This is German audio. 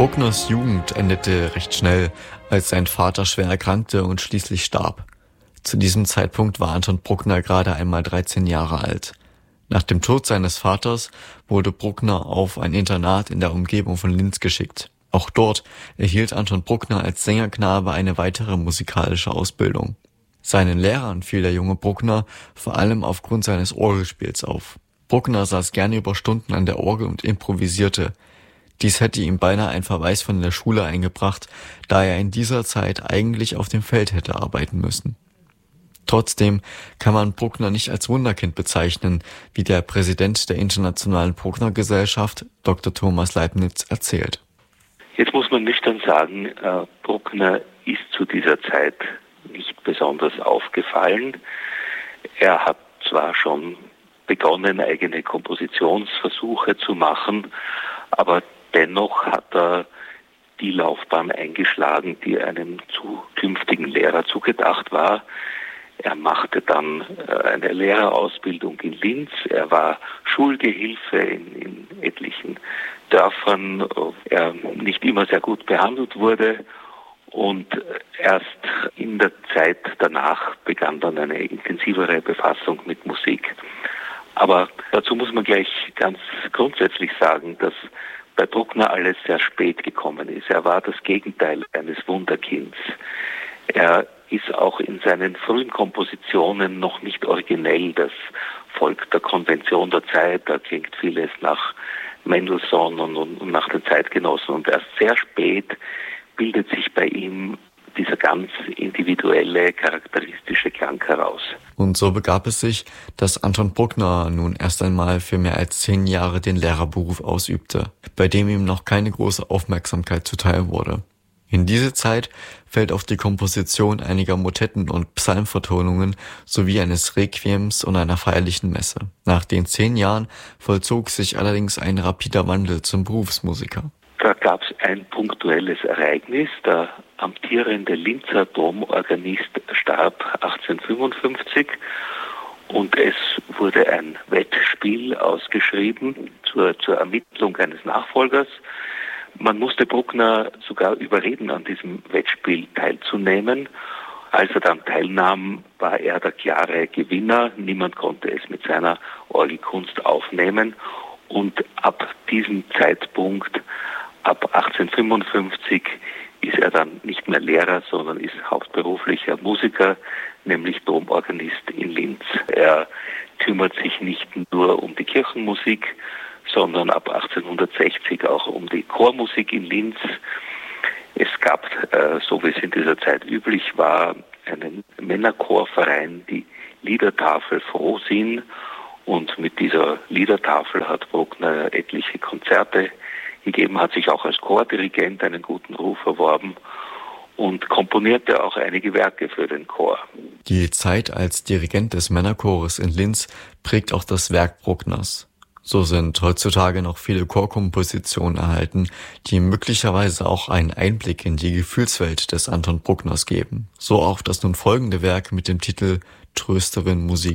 Bruckners Jugend endete recht schnell, als sein Vater schwer erkrankte und schließlich starb. Zu diesem Zeitpunkt war Anton Bruckner gerade einmal 13 Jahre alt. Nach dem Tod seines Vaters wurde Bruckner auf ein Internat in der Umgebung von Linz geschickt. Auch dort erhielt Anton Bruckner als Sängerknabe eine weitere musikalische Ausbildung. Seinen Lehrern fiel der junge Bruckner vor allem aufgrund seines Orgelspiels auf. Bruckner saß gerne über Stunden an der Orgel und improvisierte. Dies hätte ihm beinahe einen Verweis von der Schule eingebracht, da er in dieser Zeit eigentlich auf dem Feld hätte arbeiten müssen. Trotzdem kann man Bruckner nicht als Wunderkind bezeichnen, wie der Präsident der Internationalen Bruckner-Gesellschaft, Dr. Thomas Leibniz, erzählt. Jetzt muss man nüchtern sagen, Bruckner ist zu dieser Zeit nicht besonders aufgefallen. Er hat zwar schon begonnen, eigene Kompositionsversuche zu machen, aber dennoch hat er die Laufbahn eingeschlagen, die einem zukünftigen Lehrer zugedacht war. Er machte dann eine Lehrerausbildung in Linz. Er war Schulgehilfe in etlichen Dörfern, wo er nicht immer sehr gut behandelt wurde. Und erst in der Zeit danach begann dann eine intensivere Befassung mit Musik. Aber dazu muss man gleich ganz grundsätzlich sagen, dass bei Bruckner alles sehr spät gekommen ist. Er war das Gegenteil eines Wunderkinds. Er ist auch in seinen frühen Kompositionen noch nicht originell. Das folgt der Konvention der Zeit. Da klingt vieles nach Mendelssohn und nach den Zeitgenossen. Und erst sehr spät bildet sich bei ihm dieser ganz individuelle, charakteristische Klang heraus. Und so begab es sich, dass Anton Bruckner nun erst einmal für mehr als 10 Jahre den Lehrerberuf ausübte, bei dem ihm noch keine große Aufmerksamkeit zuteil wurde. In diese Zeit fällt auch die Komposition einiger Motetten und Psalmvertonungen sowie eines Requiems und einer feierlichen Messe. Nach den 10 Jahren vollzog sich allerdings ein rapider Wandel zum Berufsmusiker. Da gab es ein punktuelles Ereignis. Der amtierende Linzer Domorganist starb 1855 und es wurde ein Wettspiel ausgeschrieben zur Ermittlung eines Nachfolgers. Man musste Bruckner sogar überreden, an diesem Wettspiel teilzunehmen. Als er dann teilnahm, war er der klare Gewinner. Niemand konnte es mit seiner Orgelkunst aufnehmen. Und ab diesem Zeitpunkt, ab 1855, ist er dann nicht mehr Lehrer, sondern ist hauptberuflicher Musiker, nämlich Domorganist in Linz. Er kümmert sich nicht nur um die Kirchenmusik, sondern ab 1860 auch um die Chormusik in Linz. Es gab, so wie es in dieser Zeit üblich war, einen Männerchorverein, die Liedertafel Frohsinn. Und mit dieser Liedertafel hat Bruckner etliche Konzerte gegeben, hat sich auch als Chordirigent einen guten Ruf erworben und komponierte auch einige Werke für den Chor. Die Zeit als Dirigent des Männerchores in Linz prägt auch das Werk Bruckners. So sind heutzutage noch viele Chorkompositionen erhalten, die möglicherweise auch einen Einblick in die Gefühlswelt des Anton Bruckners geben. So auch das nun folgende Werk mit dem Titel Trösterin Musik.